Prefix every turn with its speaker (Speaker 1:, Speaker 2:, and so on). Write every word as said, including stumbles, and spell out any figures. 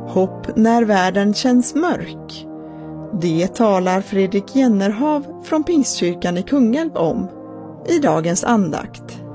Speaker 1: Hopp när världen känns mörk. Det talar Fredrik Jennerhav från Pingstkyrkan i Kungälv om i dagens andakt.